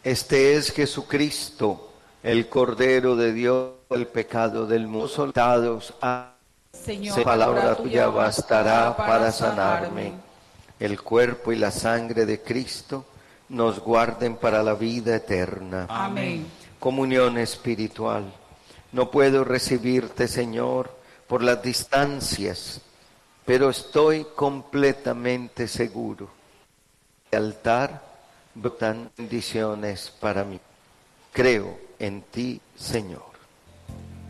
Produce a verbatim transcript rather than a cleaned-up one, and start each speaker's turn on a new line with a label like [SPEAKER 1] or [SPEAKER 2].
[SPEAKER 1] Este es Jesucristo, el Cordero de Dios, el pecado del mundo. Soltados a
[SPEAKER 2] Señor,
[SPEAKER 1] palabra tuya bastará para sanarme. El cuerpo y la sangre de Cristo nos guarden para la vida eterna.
[SPEAKER 2] Amén.
[SPEAKER 1] Comunión espiritual. No puedo recibirte, Señor, por las distancias, pero estoy completamente seguro. El altar brotan bendiciones para mí. Creo en ti, Señor.